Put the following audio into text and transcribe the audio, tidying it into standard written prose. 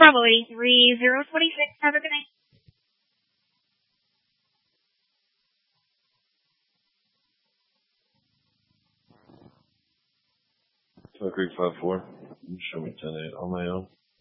Bravo 83026. Have a good night. 12 Creek 5-4. You show me 10-8 on my own.